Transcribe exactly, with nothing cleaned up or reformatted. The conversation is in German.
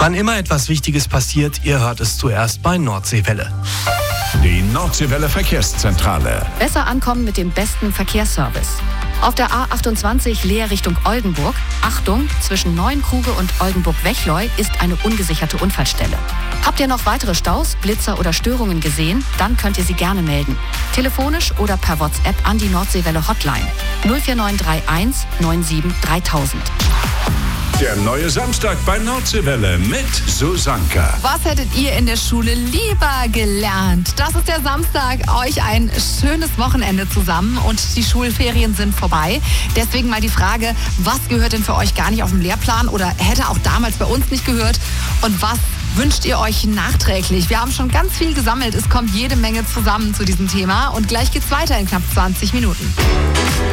Wann immer etwas Wichtiges passiert, ihr hört es zuerst bei Nordseewelle. Die Nordseewelle Verkehrszentrale. Besser ankommen mit dem besten Verkehrsservice. Auf der A achtundzwanzig Leer Richtung Oldenburg, Achtung, zwischen Neuenkruge und Oldenburg-Wechleu ist eine ungesicherte Unfallstelle. Habt ihr noch weitere Staus, Blitzer oder Störungen gesehen? Dann könnt ihr sie gerne melden. Telefonisch oder per WhatsApp an die Nordseewelle Hotline null vier neun drei eins neun sieben dreitausend. Der neue Samstag bei Nordseewelle mit Susanka. Was hättet ihr in der Schule lieber gelernt? Das ist der Samstag. Euch ein schönes Wochenende zusammen und die Schulferien sind vorbei. Deswegen mal die Frage, was gehört denn für euch gar nicht auf dem Lehrplan oder hätte auch damals bei uns nicht gehört? Und was wünscht ihr euch nachträglich? Wir haben schon ganz viel gesammelt. Es kommt jede Menge zusammen zu diesem Thema. Und gleich geht's weiter in knapp zwanzig Minuten.